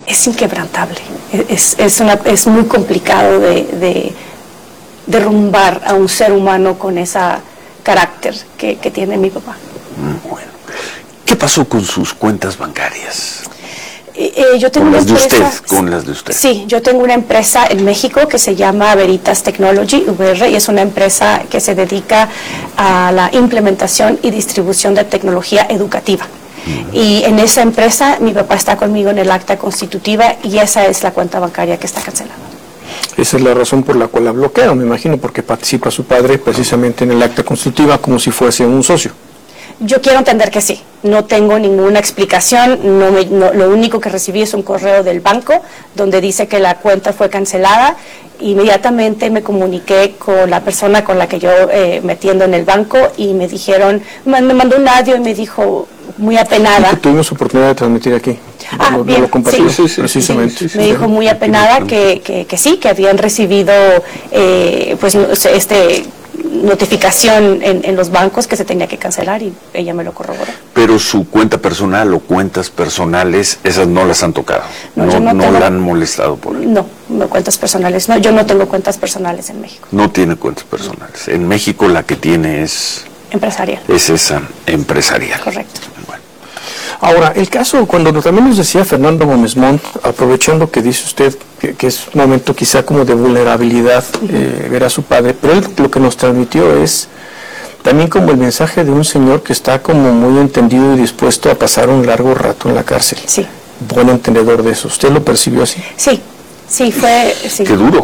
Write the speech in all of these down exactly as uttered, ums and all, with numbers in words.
es inquebrantable. Es, es, una, es muy complicado de, de derrumbar a un ser humano con ese carácter que, que tiene mi papá. Bueno, ¿qué pasó con sus cuentas bancarias? Eh, yo tengo con una las empresa, de usted, con las de usted. Sí, yo tengo una empresa en México que se llama Veritas Technology, V R, y es una empresa que se dedica a la implementación y distribución de tecnología educativa. Uh-huh. Y en esa empresa mi papá está conmigo en el acta constitutiva y esa es la cuenta bancaria que está cancelada. Esa es la razón por la cual la bloquearon, me imagino, porque participa su padre precisamente en el acta constitutiva como si fuese un socio. Yo quiero entender que sí, no tengo ninguna explicación, no me, no, lo único que recibí es un correo del banco donde dice que la cuenta fue cancelada. Inmediatamente me comuniqué con la persona con la que yo eh, me atiendo en el banco y me dijeron, me mandó un audio y me dijo muy apenada. Sí, que tuvimos oportunidad de transmitir aquí. Ah, no, bien, no lo compartimos, sí, sí, precisamente. Sí, sí, me dijo muy apenada que, que, que sí, que habían recibido eh, pues este notificación en, en los bancos que se tenía que cancelar y ella me lo corroboró. Pero su cuenta personal o cuentas personales, esas no las han tocado, no, no, no, no tengo, la han molestado por ahí. No, no cuentas personales, no, yo no tengo cuentas personales en México. No tiene cuentas personales, en México la que tiene es... Empresarial. Es esa, empresarial. Correcto. Bueno. Ahora, el caso, cuando también nos decía Fernando Gómez Montt, aprovechando que dice usted que, que es un momento quizá como de vulnerabilidad, uh-huh. eh, ver a su padre, pero él lo que nos transmitió es también como el mensaje de un señor que está como muy entendido y dispuesto a pasar un largo rato en la cárcel. Sí. Buen entendedor de eso. ¿Usted lo percibió así? Sí, sí, fue... Sí. Qué duro.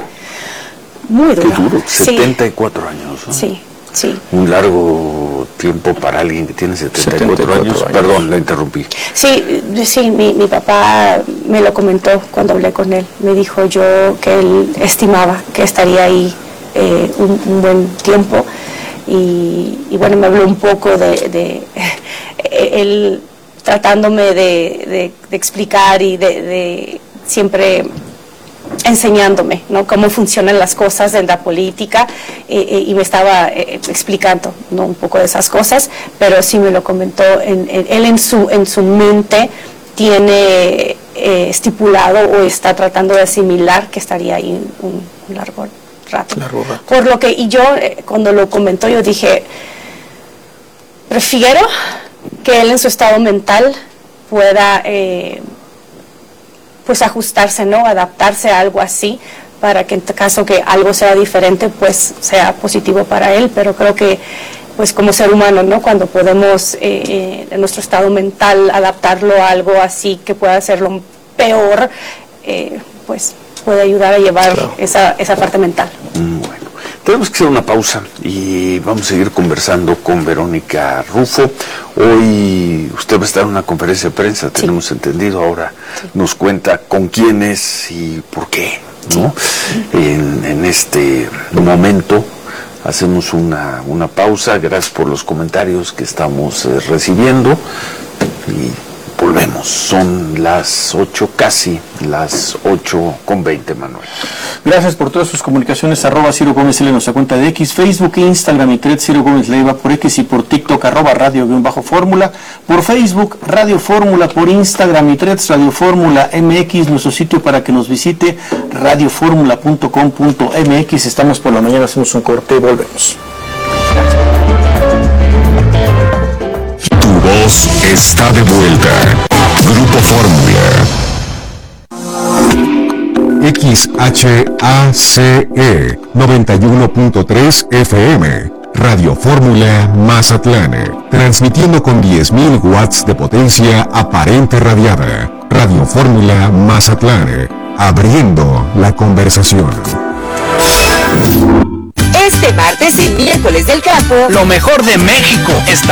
Muy duro. Qué duro, sí. setenta y cuatro años, ¿no? Sí. Sí. Un largo tiempo para alguien que tiene setenta y cuatro años. años. Perdón, la interrumpí. Sí, sí, mi, mi papá me lo comentó cuando hablé con él. Me dijo yo que él estimaba que estaría ahí eh, un, un buen tiempo. Y, y bueno, me habló un poco de, de él tratándome de, de, de explicar y de, de siempre... enseñándome, ¿no?, cómo funcionan las cosas en la política eh, y me estaba eh, explicando, ¿no?, un poco de esas cosas, pero sí me lo comentó. En, en, él en su en su mente tiene eh, estipulado o está tratando de asimilar que estaría ahí un, un largo rato. Largo rato. Por lo que, y yo eh, cuando lo comentó yo dije, prefiero que él en su estado mental pueda eh, pues ajustarse, ¿no?, adaptarse a algo así, para que en caso que algo sea diferente, pues sea positivo para él. Pero creo que, pues como ser humano, ¿no?, cuando podemos eh, en nuestro estado mental adaptarlo a algo así que pueda hacerlo peor, eh, pues puede ayudar a llevar claro. esa, esa parte mental. Mm, bueno, tenemos que hacer una pausa y vamos a seguir conversando con Verónica Rufo. Hoy usted va a estar en una conferencia de prensa, sí. tenemos entendido, ahora sí. nos cuenta con quién es y por qué, ¿no? Sí. En, en este momento hacemos una, una pausa, gracias por los comentarios que estamos eh, recibiendo y volvemos. Son las ocho, casi las ocho con veinte, Manuel. Gracias por todas sus comunicaciones. Arroba Ciro Gómez L, nuestra cuenta de X, Facebook e Instagram y Thread Ciro Gómez Leiva por X y por TikTok, arroba Radio guión bajo Fórmula, por Facebook Radio Fórmula, por Instagram y Threads Radio Fórmula M X, nuestro sitio para que nos visite radio fórmula punto com punto m x. Estamos por la mañana, hacemos un corte y volvemos. Tu voz está de vuelta. Grupo Fórmula. X H A C E noventa y uno punto tres F M. Radio Fórmula Mazatlán. Transmitiendo con diez mil watts de potencia aparente radiada. Radio Fórmula Mazatlán. Abriendo la conversación. Este martes y miércoles del campo, lo mejor de México está